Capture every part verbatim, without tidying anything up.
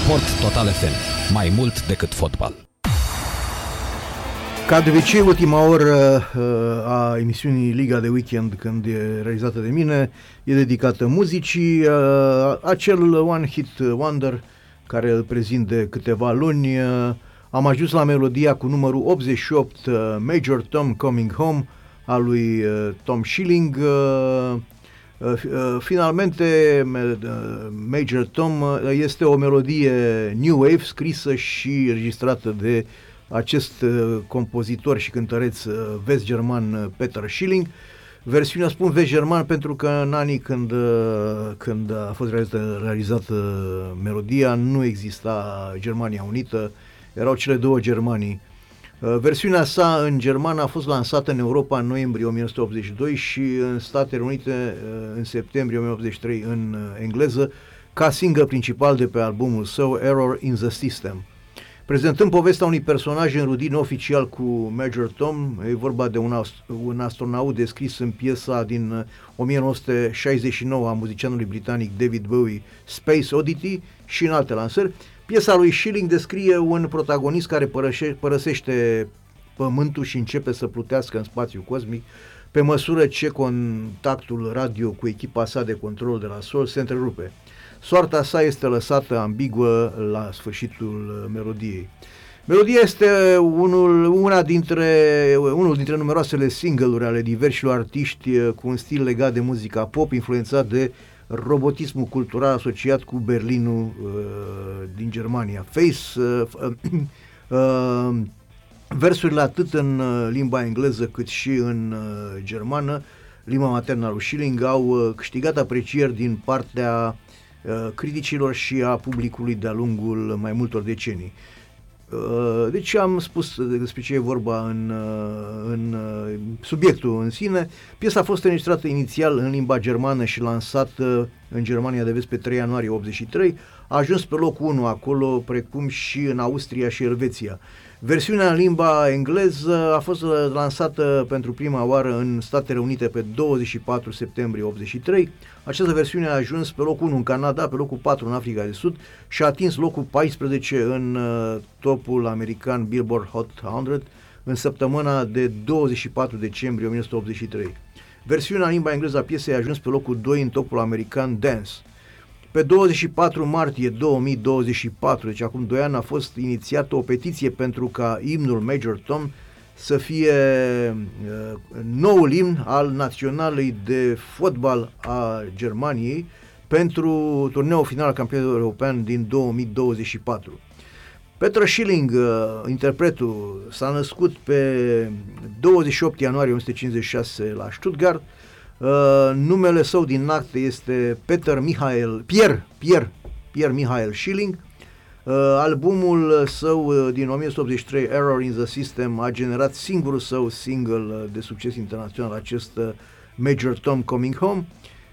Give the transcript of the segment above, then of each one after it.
Sport Total F M. Mai mult decât fotbal. Ca de obicei, ultima oră a emisiunii Liga de Weekend, când e realizată de mine, e dedicată muzicii. Acel One Hit Wonder care îl prezint de câteva luni. Am ajuns la melodia cu numărul optzeci și opt, Major Tom Coming Home, a lui Tom Schilling. Finalmente, Major Tom este o melodie New Wave, scrisă și registrată de acest compozitor și cântăreț vest-german Peter Schilling. Versiunea spun vest-german pentru că în anii când, când a fost realizată, realizată melodia nu exista Germania Unită, erau cele două Germanii. Versiunea sa în germană a fost lansată în Europa în noiembrie o mie nouă sute optzeci și doi și în Statele Unite în septembrie o mie nouă sute optzeci și trei în engleză, ca single principal de pe albumul său Error in the System. Prezentând povestea unui personaj înrudit neoficial cu Major Tom, e vorba de un, un astronaut descris în piesa din o mie nouă sute șaizeci și nouă a muzicianului britanic David Bowie, Space Oddity, și în alte lansări. Piesa lui Schilling descrie un protagonist care părășe, părăsește Pământul și începe să plutească în spațiu cosmic pe măsură ce contactul radio cu echipa sa de control de la Sol se întrerupe. Soarta sa este lăsată ambiguă la sfârșitul melodiei. Melodia este unul, una dintre, unul dintre numeroasele single-uri ale diversilor artiști cu un stil legat de muzica pop, influențat de robotismul cultural asociat cu Berlinul uh, din Germania. Face, uh, uh, versurile atât în uh, limba engleză cât și în uh, germană, limba maternă a lui Schilling, au uh, câștigat aprecieri din partea uh, criticilor și a publicului de-a lungul mai multor decenii. Deci am spus despre ce e vorba în, în subiectul în sine. Piesa a fost înregistrată inițial în limba germană și lansată în Germania de Vest pe trei ianuarie optzeci și trei. A ajuns pe locul unu acolo, precum și în Austria și Elveția. Versiunea în limba engleză a fost lansată pentru prima oară în Statele Unite pe douăzeci și patru septembrie optzeci și trei. Această versiune a ajuns pe locul unu în Canada, pe locul patru în Africa de Sud și a atins locul paisprezece în uh, topul american Billboard Hot o sută în săptămâna de douăzeci și patru decembrie o mie nouă sute optzeci și trei. Versiunea în limba engleză a piesei a ajuns pe locul doi în topul american Dance. Pe douăzeci și patru martie două mii douăzeci și patru, deci acum doi ani, a fost inițiată o petiție pentru ca imnul Major Tom să fie uh, noul imn al naționalei de fotbal a Germaniei pentru turneul final al campionatului european din două mii douăzeci și patru. Peter Schilling, uh, interpretul, s-a născut pe douăzeci și opt ianuarie o mie nouă sute cincizeci și șase la Stuttgart. Uh, numele său din acte este Peter Michael, Pierre, Pierre, Pierre Michael Schilling. Uh, albumul său uh, din o mie nouă sute optzeci și trei, Error in the System, a generat singurul său single uh, de succes internațional, acest uh, Major Tom Coming Home.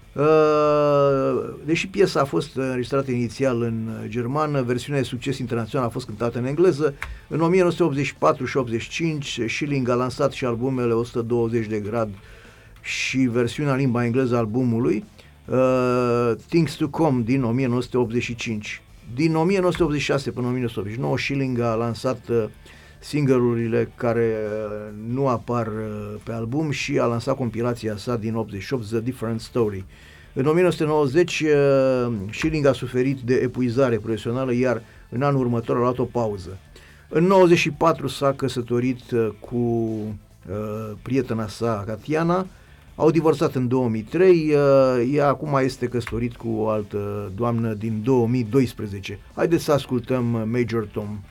Uh, deși piesa a fost înregistrată inițial în germană, versiunea de succes internațional a fost cântată în engleză. În o mie nouă sute optzeci și patru și optzeci și cinci, Schilling a lansat și albumele o sută douăzeci de grad și versiunea în limba engleză a albumului uh, Things to Come din o mie nouă sute optzeci și cinci. Din o mie nouă sute optzeci și șase până în o mie nouă sute optzeci și nouă, Schilling a lansat uh, single-urile care uh, nu apar uh, pe album și a lansat compilația sa din optzeci și opt, The Different Story. În o mie nouă sute nouăzeci, uh, Schilling a suferit de epuizare profesională, iar în anul următor a luat o pauză. În nouăzeci și patru s-a căsătorit uh, cu uh, prietena sa, Tatiana. Au divorțat în două mii trei, uh, ea acum este căsătorit cu o altă doamnă din două mii doisprezece. Haideți să ascultăm Major Tom.